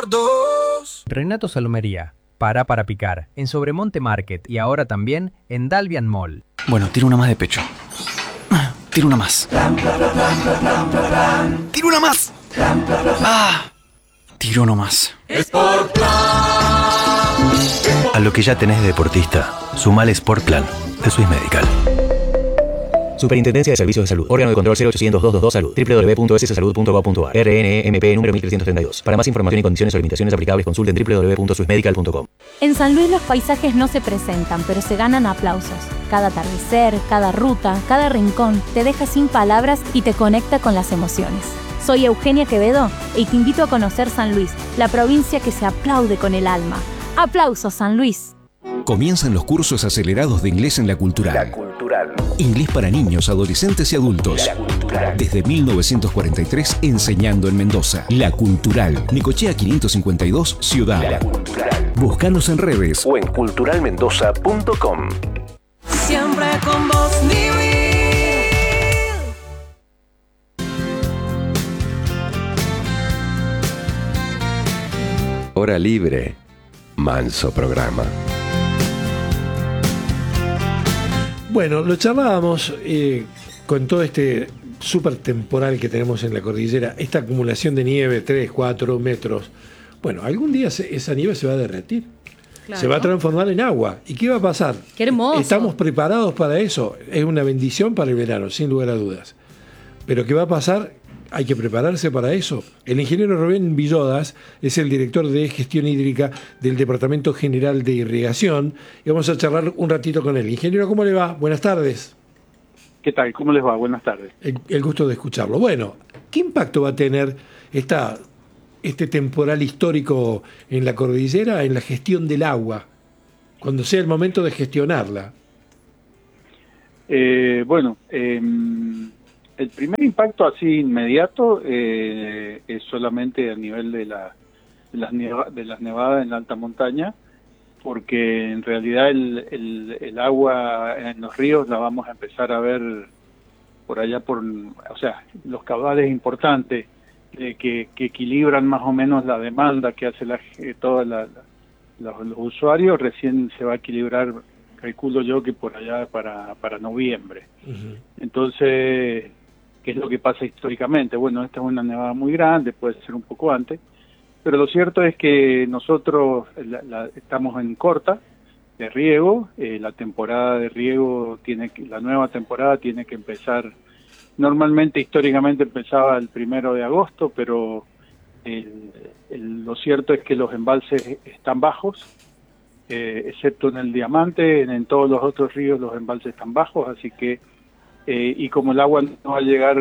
dos. Renato Salomería, para picar, en Sobremonte Market y ahora también en Dalvian Mall. Bueno, tiro una más de pecho. Tiro una más. Tiro una más. Tiro uno más. Sportplan. A lo que ya tenés de deportista, sumale Sportplan de Swiss Medical. Superintendencia de Servicios de Salud. Órgano de control 0800-222 Salud. www.sssalud.gov.ar. RNMP número 1332. Para más información y condiciones o limitaciones aplicables, consulten www.swissmedical.com. En San Luis los paisajes no se presentan, pero se ganan aplausos. Cada atardecer, cada ruta, cada rincón te deja sin palabras y te conecta con las emociones. Soy Eugenia Quevedo y te invito a conocer San Luis, la provincia que se aplaude con el alma. ¡Aplausos, San Luis! Comienzan los cursos acelerados de inglés en La Cultural. La Cultural. Inglés para niños, adolescentes y adultos. La Cultural. Desde 1943 enseñando en Mendoza. La Cultural. Necochea 552, Ciudad. La Cultural. Búscanos en redes O en culturalmendoza.com. Siempre con vos, mi vida. Hora libre. Manso programa. Bueno, lo charlábamos con todo este súper temporal que tenemos en la cordillera, esta acumulación de nieve, 3, 4 metros. Bueno, algún día esa nieve se va a derretir. Claro. Se va a transformar en agua. ¿Y qué va a pasar? ¡Qué hermoso! ¿Estamos preparados para eso? Es una bendición para el verano, sin lugar a dudas. Pero ¿qué va a pasar? Hay que prepararse para eso. El ingeniero Rubén Villodas es el director de gestión hídrica del Departamento General de Irrigación y vamos a charlar un ratito con él. Ingeniero, ¿cómo le va? Buenas tardes. ¿Qué tal? ¿Cómo les va? Buenas tardes. El gusto de escucharlo. Bueno, ¿qué impacto va a tener este temporal histórico en la cordillera en la gestión del agua, cuando sea el momento de gestionarla? El primer impacto así inmediato es solamente a nivel de las nevadas en la alta montaña, porque en realidad el agua en los ríos la vamos a empezar a ver por allá los caudales importantes que equilibran más o menos la demanda que hace todos los usuarios, recién se va a equilibrar, calculo yo que por allá para noviembre. Uh-huh. Entonces, ¿qué es lo que pasa históricamente? Bueno, esta es una nevada muy grande, puede ser un poco antes, pero lo cierto es que nosotros estamos en corta de riego, la temporada de riego la nueva temporada tiene que empezar, normalmente históricamente empezaba el 1 de agosto, pero lo cierto es que los embalses están bajos, excepto en el Diamante, en todos los otros ríos los embalses están bajos, así que y como el agua no va a llegar,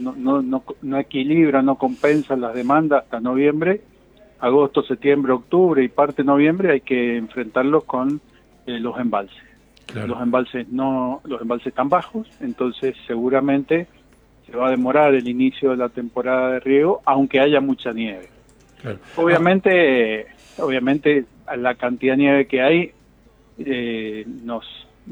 no equilibra, no compensa las demandas hasta noviembre, agosto, septiembre, octubre y parte de noviembre hay que enfrentarlos con los embalses. Claro. Los embalses están bajos, entonces seguramente se va a demorar el inicio de la temporada de riego, aunque haya mucha nieve. Claro. Obviamente a la cantidad de nieve que hay nos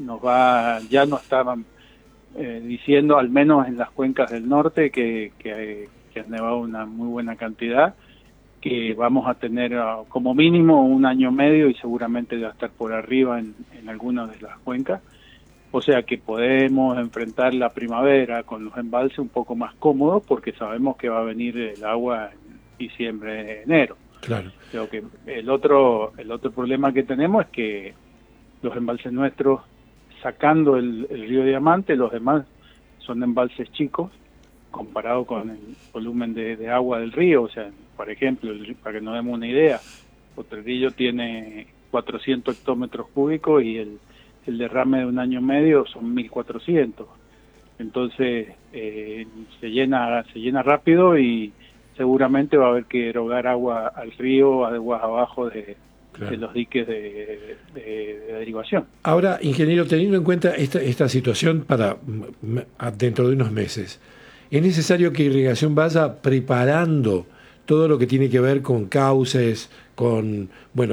estaban diciendo, al menos en las cuencas del norte, que ha nevado una muy buena cantidad, que vamos a tener como mínimo 1 año y medio y seguramente va a estar por arriba en algunas de las cuencas. O sea que podemos enfrentar la primavera con los embalses un poco más cómodos porque sabemos que va a venir el agua en diciembre, enero. Claro. Creo que el otro problema que tenemos es que los embalses nuestros, sacando el río Diamante, los demás son embalses chicos comparado con el volumen de agua del río. O sea, por ejemplo, para que nos demos una idea, Potrerillo tiene 400 hectómetros cúbicos y el derrame de 1 año y medio son 1.400. Entonces se llena rápido y seguramente va a haber que erogar agua al río, aguas abajo de los diques de derivación. Ahora, ingeniero, teniendo en cuenta esta situación para dentro de unos meses, ¿es necesario que Irrigación vaya preparando todo lo que tiene que ver con cauces, con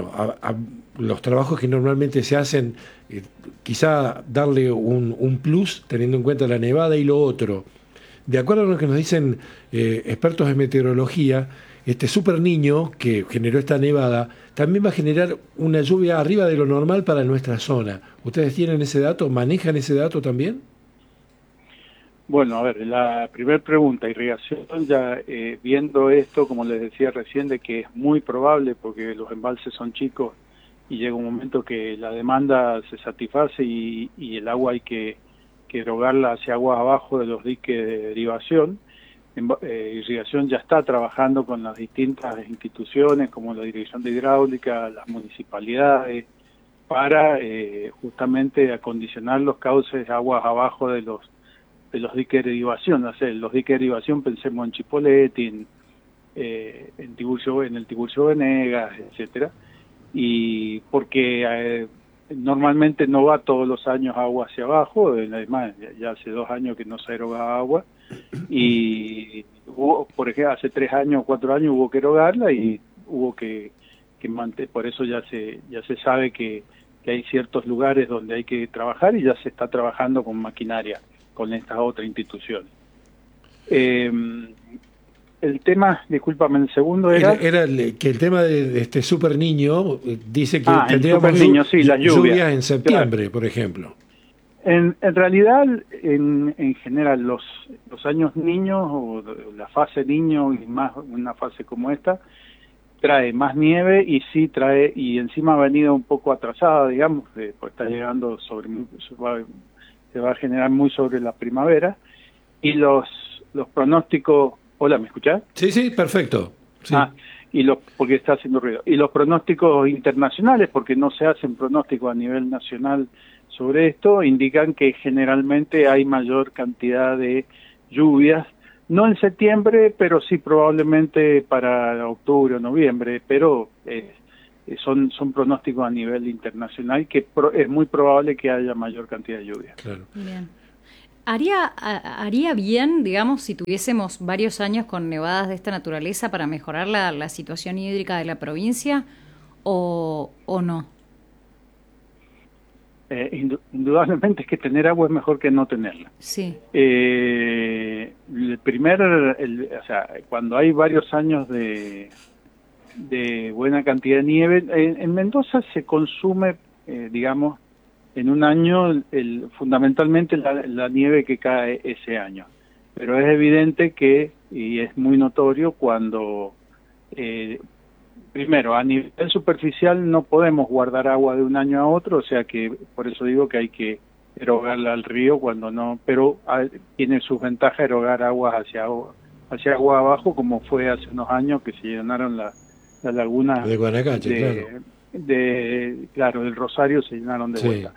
los trabajos que normalmente se hacen, quizá darle un plus teniendo en cuenta la nevada y lo otro? De acuerdo a lo que nos dicen expertos en meteorología, este super niño que generó esta nevada también va a generar una lluvia arriba de lo normal para nuestra zona. ¿Ustedes tienen ese dato? ¿Manejan ese dato también? Bueno, a ver, la primera pregunta, irrigación, ya viendo esto, como les decía recién, de que es muy probable, porque los embalses son chicos y llega un momento que la demanda se satisface y el agua hay que erogarla hacia aguas abajo de los diques de derivación. Irrigación ya está trabajando con las distintas instituciones, como la Dirección de Hidráulica, las municipalidades, para justamente acondicionar los cauces aguas abajo de los diques de derivación. O sea, los diques de derivación, pensemos en Chipoleti, en el Tiburcio Venegas, etcétera, y porque normalmente no va todos los años agua hacia abajo, además ya hace 2 años que no se erogaba agua, y hubo, por ejemplo, hace 3 años o 4 años hubo que erogarla y hubo que mantener, por eso ya se sabe que hay ciertos lugares donde hay que trabajar y ya se está trabajando con maquinaria con estas otras instituciones. El tema, discúlpame, el segundo era que el tema de este super niño dice que tendríamos sí, las lluvias en septiembre, claro, por ejemplo. En realidad, en general, los años niños o la fase niño y más una fase como esta trae más nieve y sí trae, y encima ha venido un poco atrasada, digamos, pues está llegando se va a generar muy sobre la primavera, y los pronósticos. Hola, ¿me escuchás? Sí, perfecto. Sí. Porque está haciendo ruido. Y los pronósticos internacionales, porque no se hacen pronósticos a nivel nacional sobre esto, indican que generalmente hay mayor cantidad de lluvias, no en septiembre, pero sí probablemente para octubre o noviembre, pero son pronósticos a nivel internacional que es muy probable que haya mayor cantidad de lluvias. Claro. Bien. ¿Haría bien, digamos, si tuviésemos varios años con nevadas de esta naturaleza para mejorar la situación hídrica de la provincia o no? Indudablemente es que tener agua es mejor que no tenerla. Sí. Cuando hay varios años de buena cantidad de nieve, en Mendoza se consume, digamos, en un año fundamentalmente la nieve que cae ese año. Pero es evidente que, y es muy notorio, cuando primero a nivel superficial no podemos guardar agua de un año a otro, o sea que por eso digo que hay que erogarla al río cuando no, pero tiene sus ventajas erogar aguas hacia agua abajo, como fue hace unos años que se llenaron las lagunas de Guanacache, claro, del Rosario se llenaron de vuelta.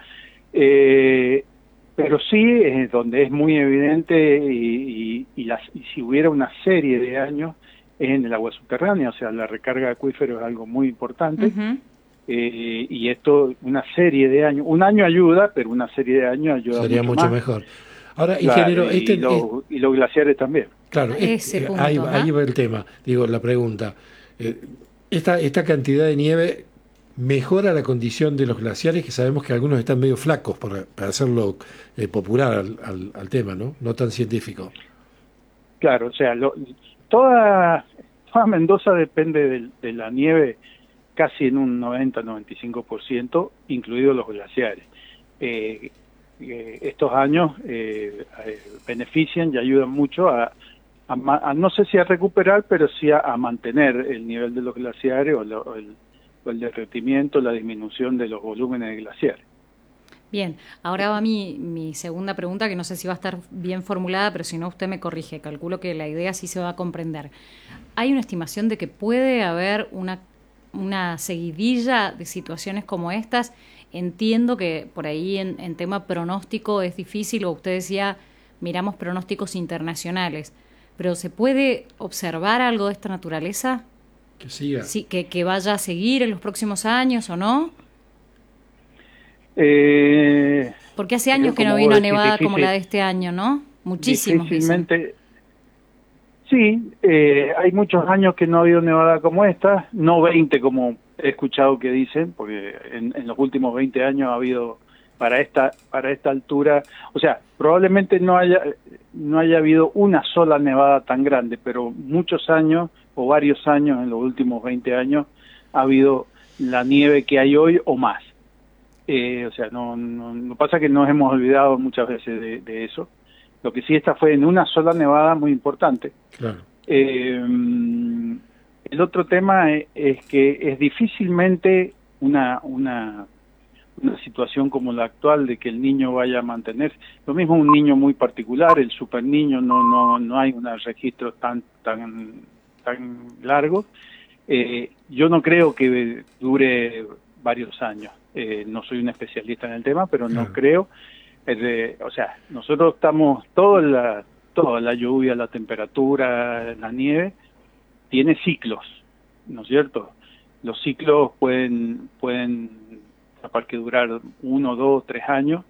Pero sí, donde es muy evidente y si hubiera una serie de años es en el agua subterránea, o sea, la recarga de acuíferos es algo muy importante. Uh-huh. Y esto, una serie de años, un año ayuda, pero una serie de años ayuda sería mucho más. Mejor. Ahora, ingeniero, y los glaciares también. Claro, ahí va el tema, digo, la pregunta. Esta cantidad de nieve mejora la condición de los glaciares, que sabemos que algunos están medio flacos, para hacerlo popular al tema, ¿no? No tan científico. Claro, o sea, toda Mendoza depende de la nieve casi en un 90-95%, incluidos los glaciares. Estos años benefician y ayudan mucho a no sé si a recuperar, pero sí a mantener el nivel de los glaciares o el derretimiento, la disminución de los volúmenes de glaciares. Bien, ahora va mi segunda pregunta, que no sé si va a estar bien formulada, pero si no usted me corrige, calculo que la idea sí se va a comprender. ¿Hay una estimación de que puede haber una seguidilla de situaciones como estas? Entiendo que por ahí en tema pronóstico es difícil, o usted decía, miramos pronósticos internacionales, pero ¿se puede observar algo de esta naturaleza? Que siga. Sí, que vaya a seguir en los próximos años o no. Porque hace años que no había una nevada difícil, como la de este año, ¿no? Muchísimos. Difícilmente. Sí, hay muchos años que no ha habido nevada como esta, no 20 como he escuchado que dicen, porque en los últimos 20 años ha habido para esta altura, o sea, probablemente no haya habido una sola nevada tan grande, pero muchos años, o varios años, en los últimos 20 años, ha habido la nieve que hay hoy o más. O sea, no pasa que nos hemos olvidado muchas veces de eso. Lo que sí, esta fue en una sola nevada muy importante. Claro. El otro tema es que es difícilmente una situación como la actual de que el niño vaya a mantener. Lo mismo un niño muy particular, el super niño, no hay unos registros tan largos. Yo no creo que dure varios años. No soy un especialista en el tema, pero no creo. O sea, nosotros estamos, toda la lluvia, la temperatura, la nieve, tiene ciclos, ¿no es cierto? Los ciclos pueden capaz que durar 1, 2, 3 años.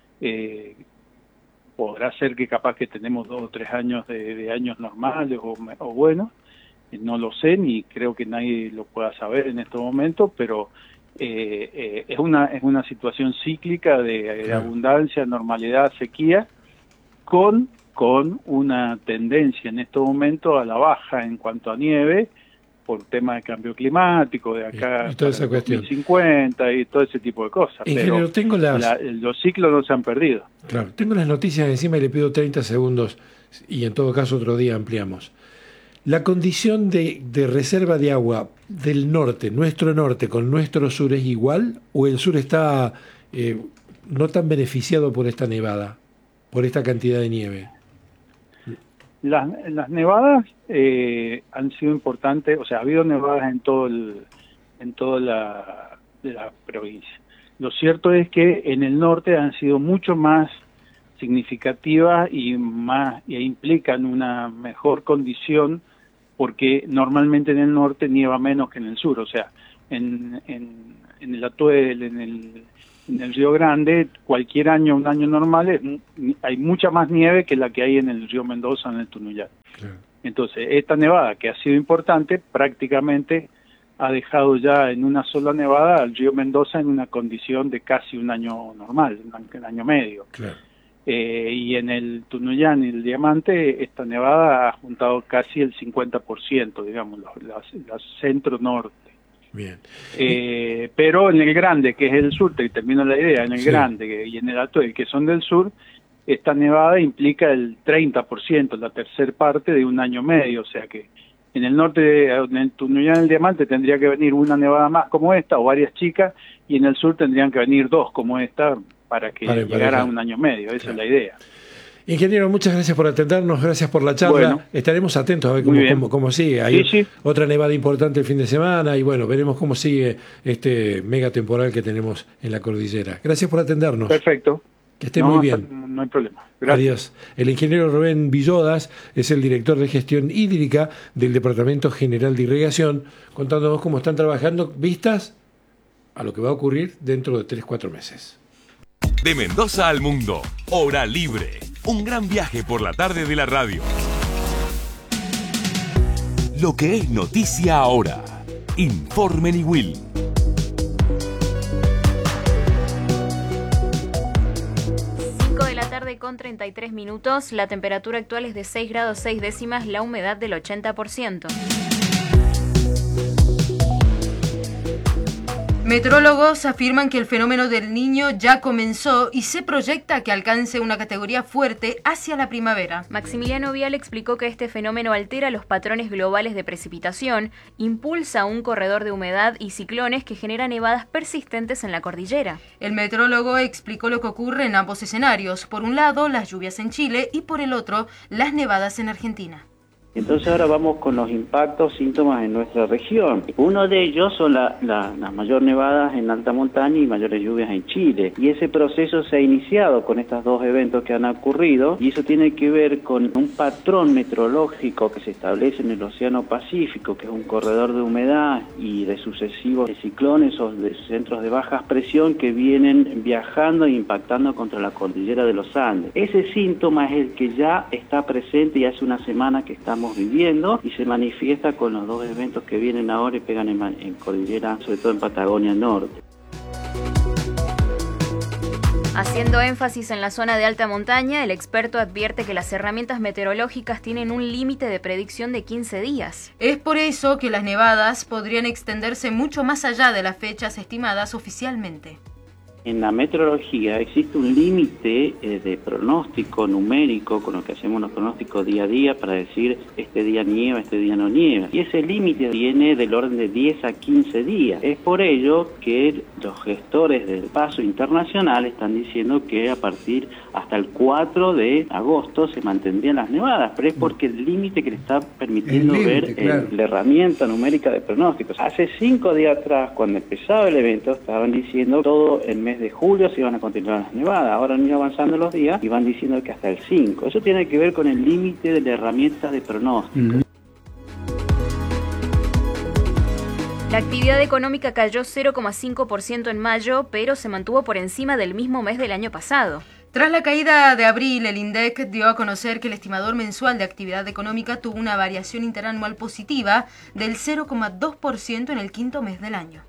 Podrá ser que capaz que tenemos 2 o 3 años de años normales o buenos. No lo sé, ni creo que nadie lo pueda saber en estos momentos, pero es una situación cíclica de abundancia, normalidad, sequía, con una tendencia en estos momentos a la baja en cuanto a nieve, por tema de cambio climático, de acá y toda esa cuestión. 2050 y todo ese tipo de cosas. Ingeniero, tengo los ciclos no se han perdido. Claro, tengo las noticias encima y le pido 30 segundos y en todo caso otro día ampliamos. La condición de reserva de agua del norte, nuestro norte con nuestro sur, ¿es igual o el sur está no tan beneficiado por esta nevada, por esta cantidad de nieve? Las nevadas han sido importantes, o sea, ha habido nevadas en toda la provincia. Lo cierto es que en el norte han sido mucho más significativas y implican una mejor condición, porque normalmente en el norte nieva menos que en el sur. O sea, en el Atuel, en el Río Grande, cualquier año, un año normal, hay mucha más nieve que la que hay en el río Mendoza, en el Tunuyán. Claro. Entonces, esta nevada, que ha sido importante, prácticamente ha dejado ya en una sola nevada al río Mendoza en una condición de casi un año normal, un año medio. Claro. Y en el Tunuyán y el Diamante, esta nevada ha juntado casi el 50%, digamos, la centro-norte. Bien. Pero en el Grande, que es el sur, te termino la idea, en el Grande y en el Atuel, que son del sur, esta nevada implica el 30%, la tercer parte de un año medio. O sea que en el norte, en el Tunuyán y el Diamante, tendría que venir una nevada más como esta, o varias chicas, y en el sur tendrían que venir 2 como esta, para que llegara a un año medio. Esa es la idea. Ingeniero, muchas gracias por atendernos, gracias por la charla. Bueno, estaremos atentos a ver cómo sigue. Hay otra nevada importante el fin de semana y bueno, veremos cómo sigue este mega temporal que tenemos en la cordillera. Gracias por atendernos. Perfecto. Que esté muy bien. No hay problema. Gracias. Adiós. El ingeniero Rubén Villodas es el director de gestión hídrica del Departamento General de Irrigación, contándonos cómo están trabajando vistas a lo que va a ocurrir dentro de 3-4 meses. De Mendoza al mundo, Hora Libre. Un gran viaje por la tarde de la radio. Lo que es noticia ahora. Informe Niwil. 5 de la tarde con 33 minutos. La temperatura actual es de 6 grados 6 décimas, la humedad del 80%. Meteorólogos afirman que el fenómeno del Niño ya comenzó y se proyecta que alcance una categoría fuerte hacia la primavera. Maximiliano Vial explicó que este fenómeno altera los patrones globales de precipitación, impulsa un corredor de humedad y ciclones que generan nevadas persistentes en la cordillera. El meteorólogo explicó lo que ocurre en ambos escenarios. Por un lado, las lluvias en Chile y por el otro, las nevadas en Argentina. Entonces ahora vamos con los impactos, síntomas en nuestra región. Uno de ellos son las mayores nevadas en alta montaña y mayores lluvias en Chile. Y ese proceso se ha iniciado con estos dos eventos que han ocurrido y eso tiene que ver con un patrón meteorológico que se establece en el Océano Pacífico, que es un corredor de humedad y de sucesivos ciclones o de centros de baja presión que vienen viajando e impactando contra la cordillera de los Andes. Ese síntoma es el que ya está presente y hace una semana que estamos viviendo y se manifiesta con los dos eventos que vienen ahora y pegan en cordillera, sobre todo en Patagonia Norte. Haciendo énfasis en la zona de alta montaña, el experto advierte que las herramientas meteorológicas tienen un límite de predicción de 15 días. Es por eso que las nevadas podrían extenderse mucho más allá de las fechas estimadas oficialmente. En la meteorología existe un límite de pronóstico numérico con lo que hacemos los pronósticos día a día para decir este día nieva, este día no nieva. Y ese límite viene del orden de 10 a 15 días. Es por ello que los gestores del paso internacional están diciendo que a partir hasta el 4 de agosto se mantendrían las nevadas, pero es porque el límite que le está permitiendo ver la herramienta numérica de pronósticos. Hace 5 días atrás, cuando empezaba el evento, estaban diciendo todo el mes de julio se iban a continuar las nevadas. Ahora han ido avanzando los días y van diciendo que hasta el 5. Eso tiene que ver con el límite de la herramienta de pronóstico. La actividad económica cayó 0,5% en mayo, pero se mantuvo por encima del mismo mes del año pasado. Tras la caída de abril, el INDEC dio a conocer que el estimador mensual de actividad económica tuvo una variación interanual positiva del 0,2% en el quinto mes del año.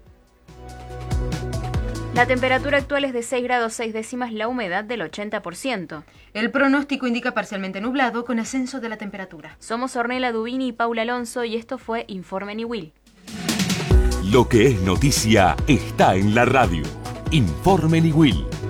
La temperatura actual es de 6 grados 6 décimas, la humedad del 80%. El pronóstico indica parcialmente nublado con ascenso de la temperatura. Somos Ornella Dubini y Paula Alonso y esto fue Informe Niwil. Lo que es noticia está en la radio. Informe Niwil.